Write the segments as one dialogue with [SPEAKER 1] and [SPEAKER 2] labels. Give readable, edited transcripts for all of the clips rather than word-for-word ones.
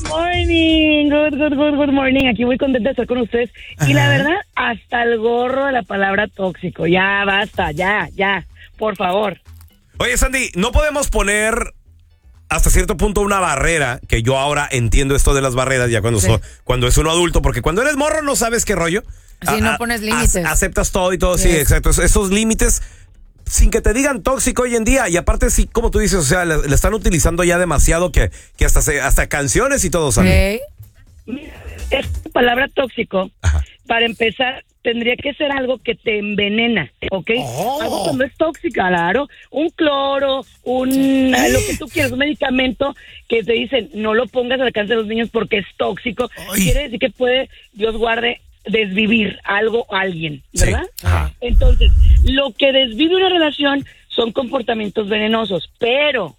[SPEAKER 1] Morning, good morning. Aquí muy contenta de estar con ustedes. Y la verdad, hasta el gorro de la palabra tóxico. Ya, basta, ya, por favor.
[SPEAKER 2] Oye, Sandy, no podemos poner hasta cierto punto una barrera, que yo ahora entiendo esto de las barreras ya cuando es uno adulto, porque cuando eres morro no sabes qué rollo.
[SPEAKER 3] Sí, no pones límites.
[SPEAKER 2] Aceptas todo y todo, sí, exacto. Esos límites sin que te digan tóxico hoy en día. Y aparte, sí, como tú dices, o sea, le están utilizando ya demasiado que hasta canciones y todo, ¿sabes?
[SPEAKER 1] Mira, esta palabra tóxico, para empezar, tendría que ser algo que te envenena, ¿ok? Algo que no es tóxica, claro. Un cloro, lo que tú quieras, un medicamento que te dicen no lo pongas al alcance de los niños porque es tóxico. Quiere decir que puede, Dios guarde, desvivir algo a alguien, ¿verdad? Sí. Entonces, lo que desvive una relación son comportamientos venenosos, pero,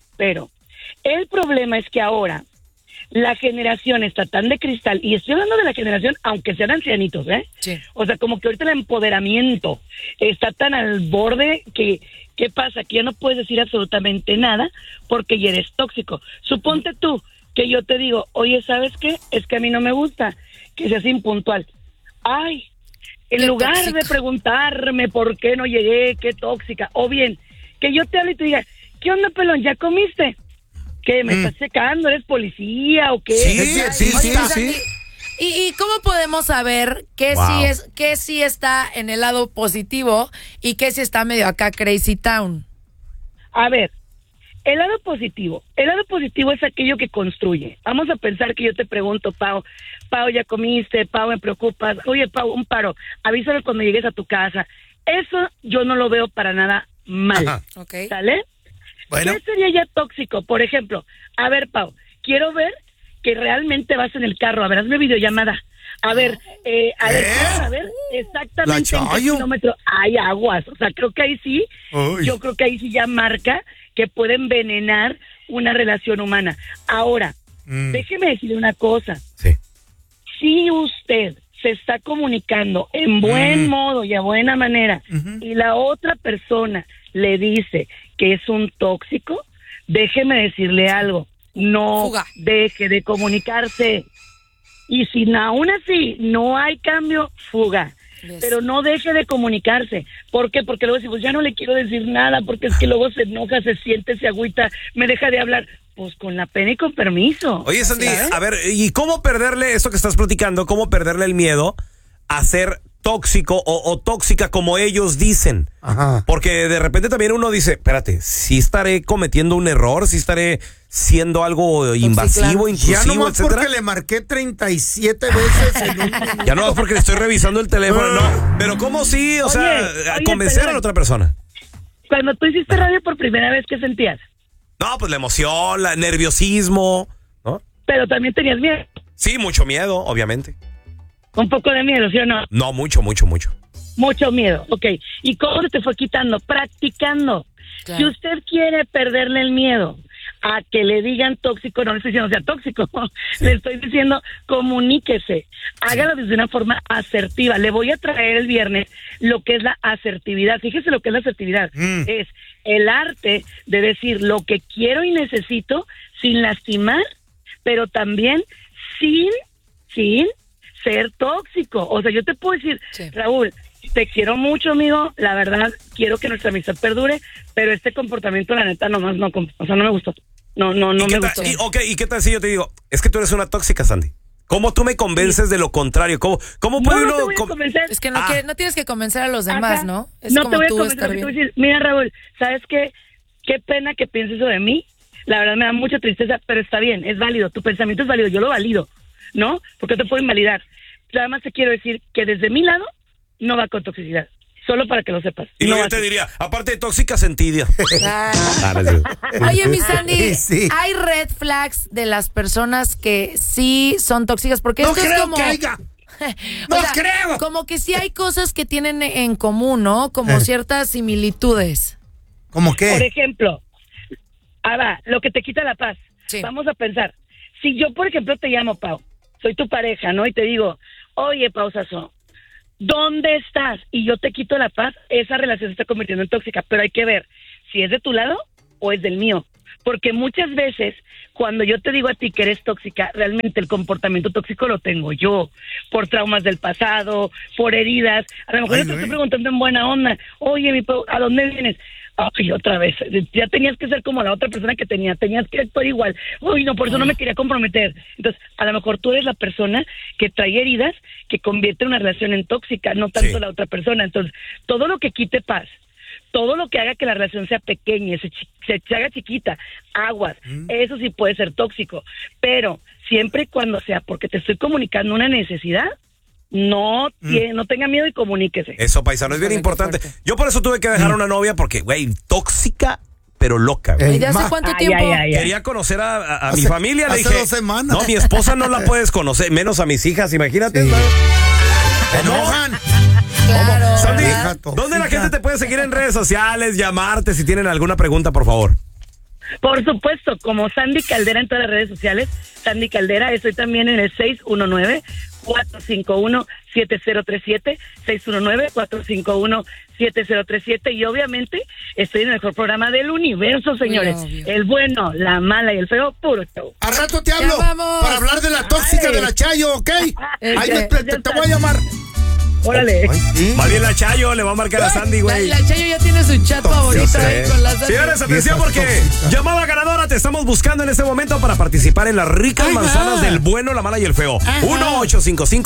[SPEAKER 1] el problema es que ahora la generación está tan de cristal, y estoy hablando de la generación, aunque sean ancianitos,
[SPEAKER 3] Sí.
[SPEAKER 1] O sea, como que ahorita el empoderamiento está tan al borde que, ¿qué pasa? Que ya no puedes decir absolutamente nada porque ya eres tóxico. Suponte tú que yo te digo, oye, ¿sabes qué? Es que a mí no me gusta que seas impuntual. Ay, en lugar de preguntarme por qué no llegué, qué tóxica, o bien, que yo te hable y te diga, ¿qué onda, pelón? ¿Ya comiste? ¿Qué, me estás checando? ¿Eres policía o qué?
[SPEAKER 3] Sí. ¿Y cómo podemos saber qué sí está en el lado positivo y qué sí está medio acá crazy town?
[SPEAKER 1] A ver, el lado positivo es aquello que construye. Vamos a pensar que yo te pregunto, Pau, ¿ya comiste? Pau, me preocupas. Oye, Pau, un paro, avísame cuando llegues a tu casa. Eso yo no lo veo para nada mal.
[SPEAKER 3] Okay.
[SPEAKER 1] ¿Sale?
[SPEAKER 4] Bueno.
[SPEAKER 1] ¿Qué sería ya tóxico? Por ejemplo, a ver, Pau, quiero ver que realmente vas en el carro. A ver, hazme videollamada. A ver, quiero saber exactamente en qué kilómetro hay aguas. O sea, creo que ahí sí, yo creo que ahí sí ya marca que puede envenenar una relación humana. Ahora, déjeme decirle una cosa.
[SPEAKER 2] Sí.
[SPEAKER 1] Si usted se está comunicando en buen modo y a buena manera, y la otra persona le dice que es un tóxico, déjeme decirle algo. No deje de comunicarse. Y si aún así no hay cambio, fuga. Pero no deje de comunicarse. ¿Por qué? Porque luego decimos, ya no le quiero decir nada, porque es que luego se enoja, se siente, se agüita, me deja de hablar. Pues con la pena y con permiso.
[SPEAKER 2] Oye, Sandy, a ver, ¿y cómo perderle esto que estás platicando? ¿Cómo perderle el miedo a ser tóxico o tóxica como ellos dicen? Porque de repente también uno dice, espérate, ¿sí estaré cometiendo un error? ¿Sí estaré siendo algo invasivo, intrusivo,
[SPEAKER 4] ya nomás
[SPEAKER 2] etcétera?
[SPEAKER 4] Porque le marqué 37 veces en un minuto.
[SPEAKER 2] Ya no es porque le estoy revisando el teléfono, no. Pero ¿cómo sí? O sea, convencer a la otra persona.
[SPEAKER 1] Cuando tú hiciste radio por primera vez, ¿qué sentías?
[SPEAKER 2] No, pues la emoción, el nerviosismo, ¿no?
[SPEAKER 1] Pero también tenías miedo.
[SPEAKER 2] Sí, mucho miedo, obviamente.
[SPEAKER 1] Un poco de miedo, ¿sí o no?
[SPEAKER 2] No, mucho.
[SPEAKER 1] Mucho miedo, ok. ¿Y cómo se te fue quitando? Practicando. Claro. Si usted quiere perderle el miedo a que le digan tóxico, no le estoy diciendo sea tóxico, le estoy diciendo comuníquese, hágalo desde una forma asertiva. Le voy a traer el viernes lo que es la asertividad. Fíjese lo que es la asertividad. Es el arte de decir lo que quiero y necesito sin lastimar, pero también sin ser tóxico. O sea, yo te puedo decir, Raúl, te quiero mucho, amigo, la verdad, quiero que nuestra amistad perdure, pero este comportamiento, la neta, nomás no, o sea, no me gustó. No me gustó.
[SPEAKER 2] ¿Y qué tal si yo te digo, es que tú eres una tóxica, Sandy? ¿Cómo tú me convences de lo contrario? ¿Cómo puede uno...?
[SPEAKER 1] No te voy a convencer.
[SPEAKER 3] Es que no tienes que convencer a los demás, ¿no? Es
[SPEAKER 1] no
[SPEAKER 3] como
[SPEAKER 1] te voy a
[SPEAKER 3] tú
[SPEAKER 1] convencer,
[SPEAKER 3] estar
[SPEAKER 1] te
[SPEAKER 3] bien.
[SPEAKER 1] voy a decir, mira, Raúl, ¿sabes qué? Qué pena que pienses eso de mí. La verdad me da mucha tristeza, pero está bien, es válido. Tu pensamiento es válido, yo lo valido, ¿no? Porque te puedo invalidar. Nada más te quiero decir que desde mi lado no va con toxicidad. Solo para que lo sepas.
[SPEAKER 2] Y no, yo te diría, aparte de tóxica, sentida.
[SPEAKER 3] Oye, mi Sandy, ¿hay red flags de las personas que sí son tóxicas? Porque esto es como...
[SPEAKER 4] creo.
[SPEAKER 3] Como que sí hay cosas que tienen en común, ¿no? Como ciertas similitudes.
[SPEAKER 4] ¿Cómo qué?
[SPEAKER 1] Por ejemplo, lo que te quita la paz. Sí. Vamos a pensar. Si yo, por ejemplo, te llamo, Pau, soy tu pareja, ¿no? Y te digo, oye, Pausazo, ¿dónde estás? Y yo te quito la paz, esa relación se está convirtiendo en tóxica, pero hay que ver si es de tu lado o es del mío. Porque muchas veces, cuando yo te digo a ti que eres tóxica, realmente el comportamiento tóxico lo tengo yo, por traumas del pasado, por heridas. A lo mejor yo te estoy preguntando en buena onda, oye, ¿a dónde vienes? Ay, otra vez, ya tenías que ser como la otra persona que tenías que actuar igual. Uy, no, por eso no me quería comprometer. Entonces, a lo mejor tú eres la persona que trae heridas, que convierte una relación en tóxica, no tanto la otra persona. Entonces, todo lo que quite paz, todo lo que haga que la relación sea pequeña, se haga chiquita, aguas, eso sí puede ser tóxico. Pero siempre y cuando sea porque te estoy comunicando una necesidad, no tenga miedo y comuníquese.
[SPEAKER 2] Eso, paisano, es bien importante. Yo por eso tuve que dejar a una novia porque, güey, tóxica, pero loca.
[SPEAKER 3] ¿Y de hace cuánto tiempo?
[SPEAKER 2] Quería conocer a mi familia. Le dije,
[SPEAKER 4] hace 2 semanas.
[SPEAKER 2] No, mi esposa no la puedes conocer, menos a mis hijas, imagínate.
[SPEAKER 4] Sí. enojan.
[SPEAKER 3] Claro.
[SPEAKER 2] Sandy, ¿dónde la gente te puede seguir en redes sociales, llamarte si tienen alguna pregunta, por favor?
[SPEAKER 1] Por supuesto, como Sandy Caldera en todas las redes sociales, Sandy Caldera, estoy también en el 619-451-7037, 619-451-7037, y obviamente estoy en el mejor programa del universo, señores.
[SPEAKER 3] Obvio.
[SPEAKER 1] El bueno, la mala y el feo, puro show.
[SPEAKER 4] Al rato te hablo para hablar de la tóxica de la Chayo, ¿ok? Ahí te voy a llamar.
[SPEAKER 1] Órale.
[SPEAKER 2] Va bien la Chayo, le va a marcar a Sandy, güey.
[SPEAKER 3] La Chayo ya tiene su chat favorito ahí con las...
[SPEAKER 2] Señores, atención porque llamada ganadora te estamos buscando en este momento para participar en las ricas manzanas del bueno, la mala y el feo. 1-855